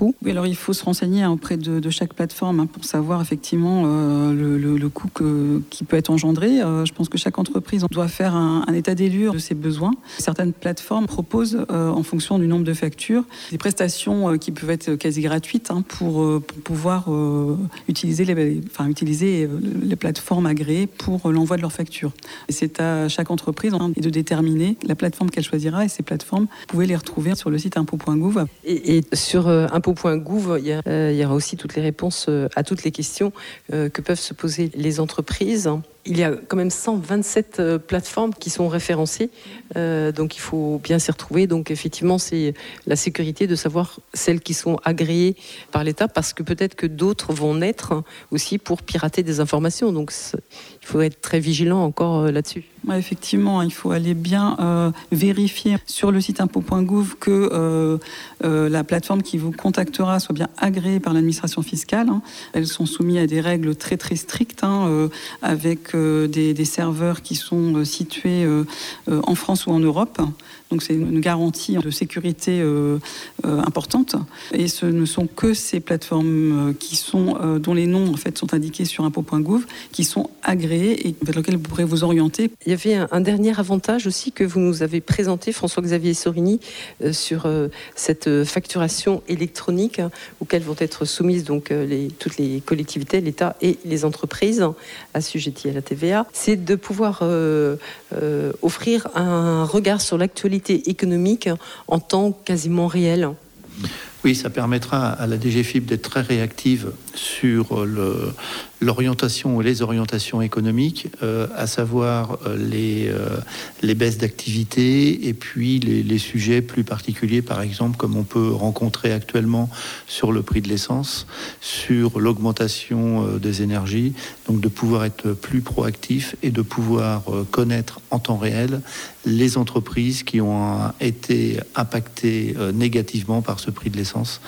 coût ? Oui, alors il faut se renseigner auprès de chaque plateforme pour savoir effectivement le coût qui peut être engendré. Je pense que chaque entreprise doit faire un état des lieux de ses besoins. Certaines plateformes proposent, en fonction du nombre de factures, des prestations qui peuvent être quasi gratuites pour pouvoir utiliser les plateformes agréées pour l'envoi de leurs factures. Et c'est à chaque entreprise de déterminer la plateforme qu'elle choisira, et ces plateformes, vous pouvez les retrouver sur le site impôts.gouv. Et sur impôts.gouv, il y aura aussi toutes les réponses à toutes les questions que peuvent se poser les entreprises. Il y a quand même 127 plateformes qui sont référencées, donc il faut bien s'y retrouver. Donc effectivement, c'est la sécurité de savoir celles qui sont agréées par l'État, parce que peut-être que d'autres vont naître aussi pour pirater des informations. Donc il faut être très vigilant encore là-dessus. Ouais, effectivement, il faut aller bien vérifier sur le site impôts.gouv que la plateforme qui vous contactera soit bien agréée par l'administration fiscale. Elles sont soumises à des règles très très strictes, avec des serveurs qui sont situés en France ou en Europe. Donc c'est une garantie de sécurité importante. Et ce ne sont que ces plateformes dont les noms en fait sont indiqués sur impôts.gouv qui sont agréées et vers lesquelles vous pourrez vous orienter. Il y avait un dernier avantage aussi que vous nous avez présenté, François-Xavier Sorini, sur cette facturation électronique auquel vont être soumises donc toutes les collectivités, l'État et les entreprises assujetties à la TVA. C'est de pouvoir offrir un regard sur l'actualité économique en temps quasiment réel. Oui, ça permettra à la DGFiP d'être très réactive sur l'orientation ou les orientations économiques, à savoir les baisses d'activité et puis les sujets plus particuliers, par exemple, comme on peut rencontrer actuellement sur le prix de l'essence, sur l'augmentation des énergies, donc de pouvoir être plus proactif et de pouvoir connaître en temps réel les entreprises qui ont été impactées négativement par ce prix de l'essence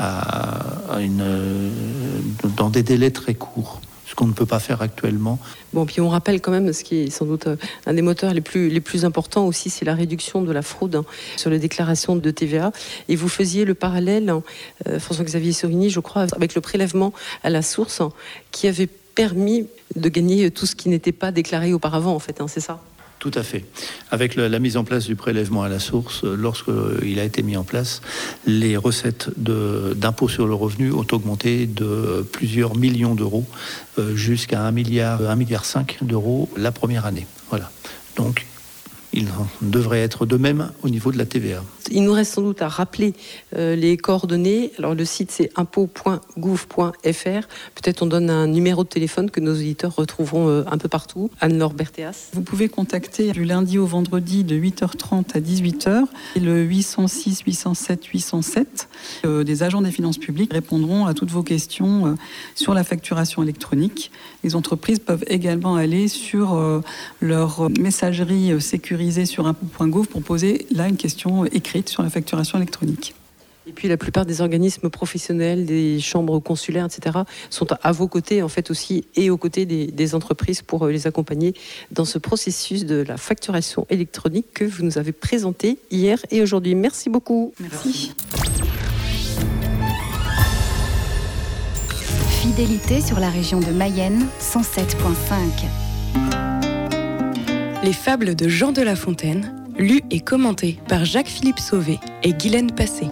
dans des délais très courts, ce qu'on ne peut pas faire actuellement. Bon, puis on rappelle quand même, ce qui est sans doute un des moteurs les plus importants aussi, c'est la réduction de la fraude sur les déclarations de TVA. Et vous faisiez le parallèle, François-Xavier Sorini, je crois, avec le prélèvement à la source, qui avait permis de gagner tout ce qui n'était pas déclaré auparavant, en fait, c'est ça ? Tout à fait. Avec la mise en place du prélèvement à la source, lorsqu'il a été mis en place, les recettes d'impôt sur le revenu ont augmenté de plusieurs millions d'euros jusqu'à 1,5 milliard d'euros la première année. Voilà. Donc, il devrait être de même au niveau de la TVA. Il nous reste sans doute à rappeler les coordonnées. Alors le site c'est impôts.gouv.fr. Peut-être on donne un numéro de téléphone que nos auditeurs retrouveront un peu partout. Anne-Laure Berthéas. Vous pouvez contacter du lundi au vendredi de 8h30 à 18h le 806 807 807. Des agents des finances publiques répondront à toutes vos questions sur la facturation électronique. Les entreprises peuvent également aller sur leur messagerie sécurisée sur impôts.gouv pour poser là une question écrite sur la facturation électronique. Et puis la plupart des organismes professionnels, des chambres consulaires, etc., sont à vos côtés en fait aussi et aux côtés des entreprises pour les accompagner dans ce processus de la facturation électronique que vous nous avez présenté hier et aujourd'hui. Merci beaucoup. Merci. Fidélité sur la région de Mayenne, 107.5. Les fables de Jean de La Fontaine, lues et commentées par Jacques-Philippe Sauvé et Guylaine Passé.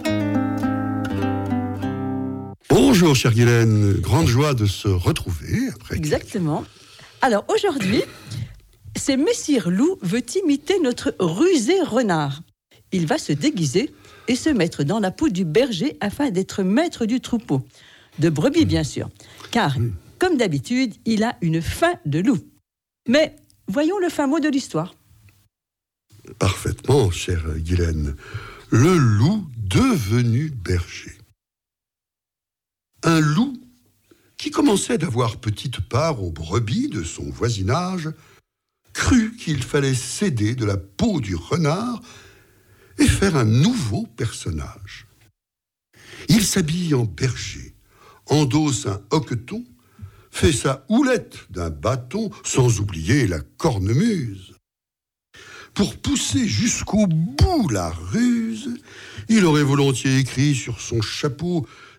Bonjour chère Guylaine, grande joie de se retrouver après. Exactement. Alors aujourd'hui, c'est Messire Loup veut imiter notre rusé renard. Il va se déguiser et se mettre dans la peau du berger afin d'être maître du troupeau. De brebis bien sûr, car comme d'habitude, il a une faim de loup. Mais voyons le fin mot de l'histoire. Parfaitement, chère Guylaine. Le loup devenu berger. Un loup qui commençait d'avoir petite part aux brebis de son voisinage crut qu'il fallait céder de la peau du renard et faire un nouveau personnage. Il s'habille en berger, endosse un hoqueton, fait sa houlette d'un bâton, sans oublier la cornemuse. Pour pousser jusqu'au bout la ruse, il aurait volontiers écrit sur son chapeau